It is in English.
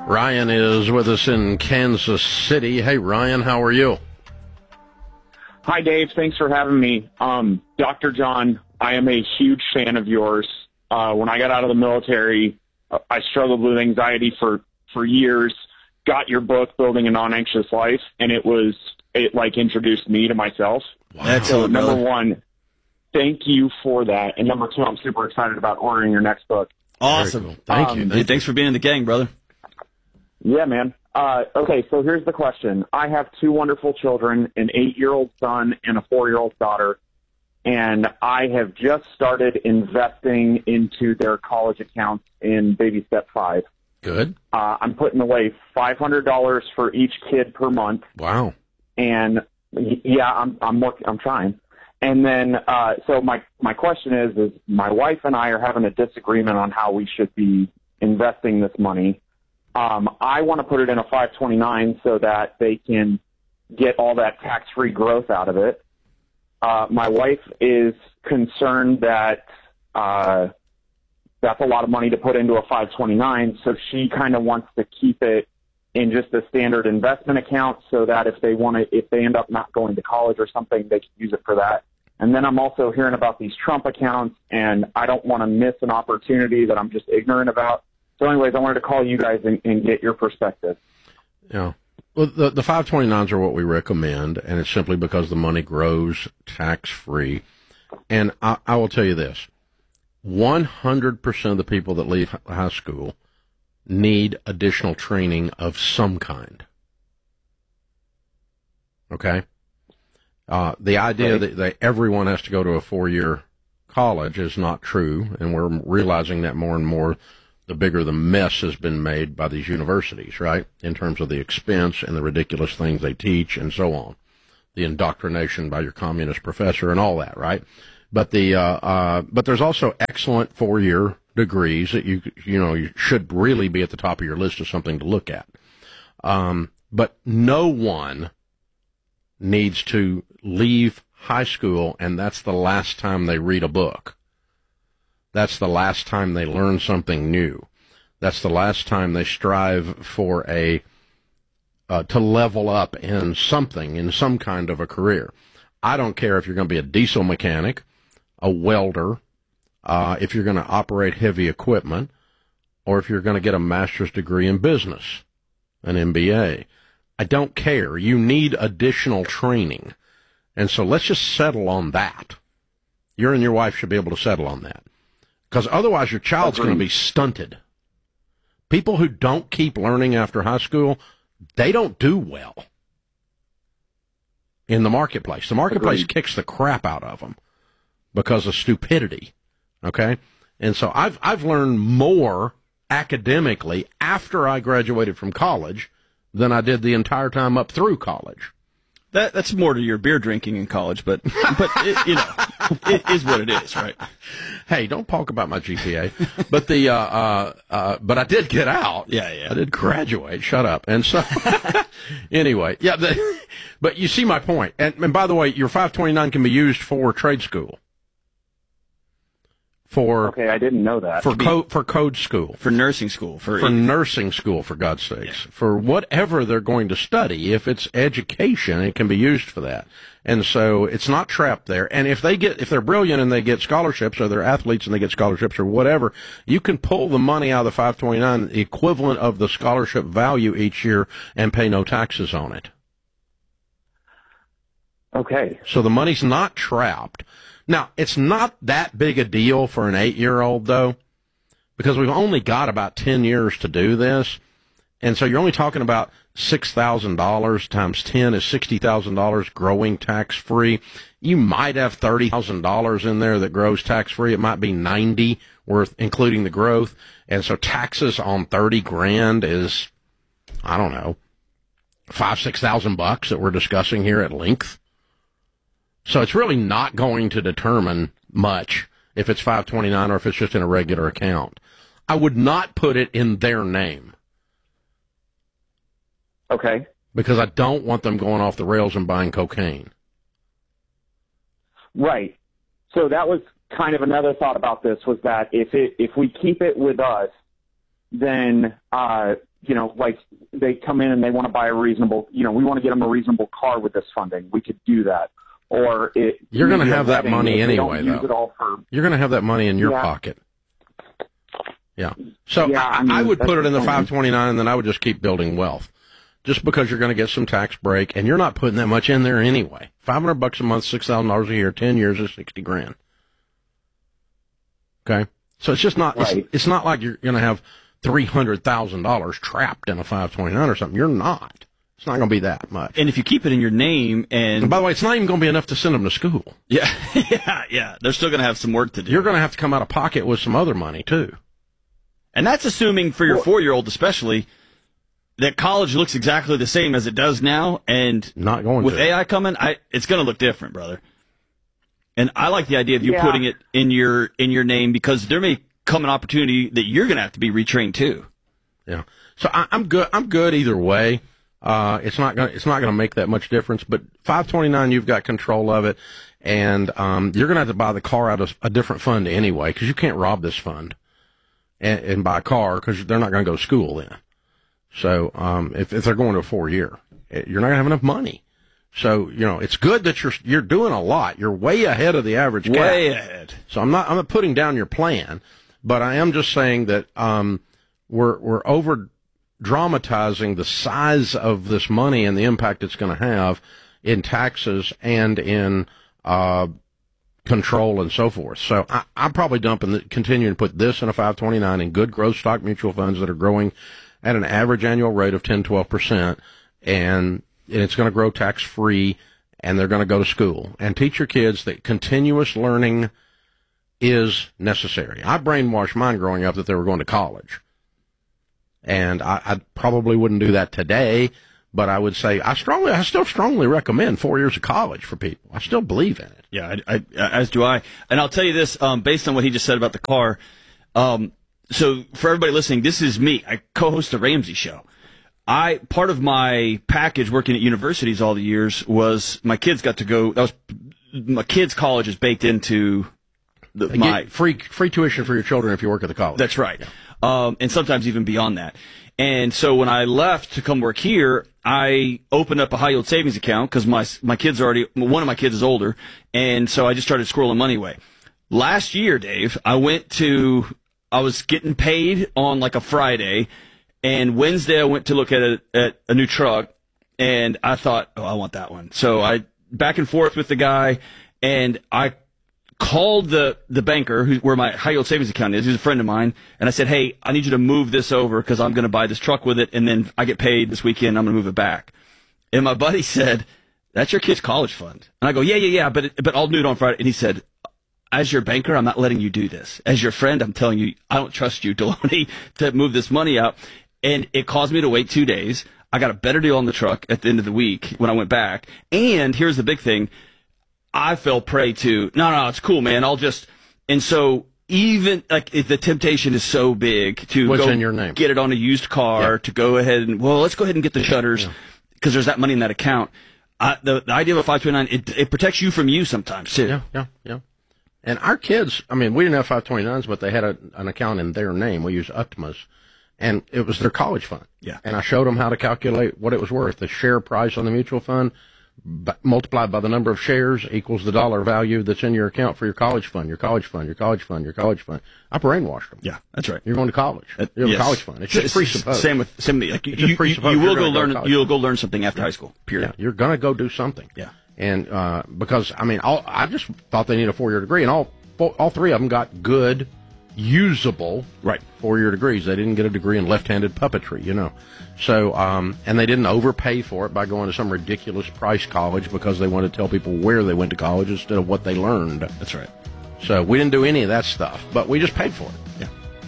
Ryan is with us in Kansas City. Hey, Ryan, how are you? Hi, Dave. Thanks for having me. Dr. John, I am a huge fan of yours. When I got out of the military, I struggled with anxiety for years, got your book, Building a Non-Anxious Life, and it introduced me to myself. Wow. So, Excellent, number brother. one, thank you for that. And number two, I'm super excited about ordering your next book. Awesome. Very cool. Thank you. Hey, thanks for being in the gang, brother. Yeah, man. Okay, so here's the question. I have two wonderful children, an 8-year-old son and a 4-year-old daughter, and I have just started investing into their college accounts in baby step 5. Good. I'm putting away $500 for each kid per month, Wow. and yeah, I'm trying. And then, so my question is my wife and I are having a disagreement on how we should be investing this money. I want to put it in a 529 so that they can get all that tax-free growth out of it. My wife is concerned that that's a lot of money to put into a 529, so she kind of wants to keep it in just a standard investment account so that if they end up not going to college or something, they can use it for that. And then I'm also hearing about these Trump accounts, and I don't want to miss an opportunity that I'm just ignorant about. So anyways, I wanted to call you guys and get your perspective. Yeah. Well, the 529s are what we recommend, and it's simply because the money grows tax-free. And I will tell you this. 100% of the people that leave high school need additional training of some kind. Okay? The idea that everyone has to go to a 4-year college is not true, and we're realizing that more and more the bigger the mess has been made by these universities, right, in terms of the expense and the ridiculous things they teach and so on, the indoctrination by your communist professor and all that, right? But but there's also excellent 4-year degrees that you should really be at the top of your list of something to look at. But no one needs to leave high school and that's the last time they read a book. That's the last time they learn something new. That's the last time they strive for to level up in something, in some kind of a career. I don't care if you're going to be a diesel mechanic, a welder, if you're going to operate heavy equipment, or if you're going to get a master's degree in business, an MBA. I don't care. You need additional training. And so let's just settle on that. You and your wife should be able to settle on that. Because otherwise your child's going to be stunted. People who don't keep learning after high school, they don't do well in the marketplace. The marketplace kicks the crap out of them because of stupidity. Okay? And so I've learned more academically after I graduated from college than I did the entire time up through college. That's more to your beer drinking in college, but it is what it is, right? Hey, don't talk about my GPA. But but I did get out. Yeah. I did graduate. Shut up. And so, anyway, yeah. But you see my point. And by the way, your 529 can be used for trade school. Okay, I didn't know that. For code school. For nursing school. For nursing school, for God's sakes. Yeah. For whatever they're going to study. If it's education, it can be used for that. And so it's not trapped there. And if they're brilliant and they get scholarships, or they're athletes and they get scholarships or whatever, you can pull the money out of the 529, the equivalent of the scholarship value each year, and pay no taxes on it. Okay. So the money's not trapped. Now, it's not that big a deal for an 8-year-old, though, because we've only got about 10 years to do this. And so you're only talking about $6,000 times 10 is $60,000 growing tax-free. You might have $30,000 in there that grows tax-free. It might be $90,000 worth, including the growth. And so taxes on $30,000 is, I don't know, $5,000-6,000 that we're discussing here at length. So it's really not going to determine much if it's 529 or if it's just in a regular account. I would not put it in their name. Okay. Because I don't want them going off the rails and buying cocaine. Right. So that was kind of another thought about this, was that if we keep it with us, then like they come in and they want to buy a reasonable, we want to get them a reasonable car with this funding. We could do that. Or you're going to have that money anyway, though. You're going to have that money in your pocket. Yeah. So yeah, I would put it in the 529, and then I would just keep building wealth. Just because you're going to get some tax break, and you're not putting that much in there anyway. $500 a month, $6,000 a year, 10 years is $60,000. Okay, so it's just not. Right. It's not like you're going to have $300,000 trapped in a 529 or something. You're not. It's not going to be that much. And if you keep it in your name, and by the way, it's not even going to be enough to send them to school. Yeah, yeah. They're still going to have some work to do. You're going to have to come out of pocket with some other money too. And that's assuming for your 4-year-old, especially, that college looks exactly the same as it does now, and not going with to. AI coming, it's going to look different, brother. And I like the idea of you putting it in your name, because there may come an opportunity that you're going to have to be retrained too. Yeah. So I'm good. I'm good either way. It's not going to make that much difference. But 529, you've got control of it, and you're going to have to buy the car out of a different fund anyway, because you can't rob this fund and buy a car, because they're not going to go to school then. So if they're going to a 4-year, you're not going to have enough money. So it's good that you're doing a lot. You're way ahead of the average cat. Way ahead. So I'm not putting down your plan, but I am just saying that we're over dramatizing the size of this money and the impact it's going to have in taxes and in control and so forth. So I'm probably continuing to put this in a 529 in good growth stock mutual funds that are growing at an average annual rate of 10-12%, and it's going to grow tax free, and they're going to go to school. And teach your kids that continuous learning is necessary. I brainwashed mine growing up that they were going to college. And I probably wouldn't do that today, but I would say I still strongly recommend 4 years of college for people. I still believe in it. Yeah, I as do I. And I'll tell you this, based on what he just said about the car. So for everybody listening, this is me. I co-host the Ramsey Show. Part of my package working at universities all the years was my kids got to go. My kids' college is baked into my free tuition for your children if you work at the college. That's right. Yeah. And sometimes even beyond that. And so when I left to come work here, I opened up a high yield savings account because my kids one of my kids is older, and so I just started squirreling money away. Last year, Dave, I was getting paid on like a Friday, and Wednesday I went to look at a new truck, and I thought, I want that one. So I back and forth with the guy, and I called the banker where my high yield savings account is, who's a friend of mine, and I said, hey, I need you to move this over because I'm going to buy this truck with it, and then I get paid this weekend, I'm going to move it back. And my buddy said, that's your kid's college fund. And I go, yeah, but I'll do it on Friday. And he said, as your banker, I'm not letting you do this. As your friend, I'm telling you, I don't trust you, Deloney, to move this money out. And it caused me to wait 2 days. I got a better deal on the truck at the end of the week when I went back. And here's the big thing. I fell prey to, no, it's cool, man. And so even like if the temptation is so big to What's in your name? Get it on a used car, to go ahead and, let's go ahead and get the shutters because there's that money in that account. The idea of a 529, it protects you from you sometimes too. Yeah. And our kids, we didn't have 529s, but they had an account in their name. We used Utmas, and it was their college fund. Yeah. And I showed them how to calculate what it was worth. The share price on the mutual fund multiplied by the number of shares equals the dollar value that's in your account for your college fund, your college fund, your college fund, your college fund. I brainwashed them. Yeah, that's right. You're going to college. You have a college fund. It's just presupposed. Same with like you will go learn. You'll go learn something after high school. Period. Yeah, you're going to go do something. Yeah. And because I just thought they need a 4-year degree, and all three of them got good, usable 4-year degrees. They didn't get a degree in left-handed puppetry, So, and they didn't overpay for it by going to some ridiculous price college because they wanted to tell people where they went to college instead of what they learned. That's right. So we didn't do any of that stuff, but we just paid for it. Yeah.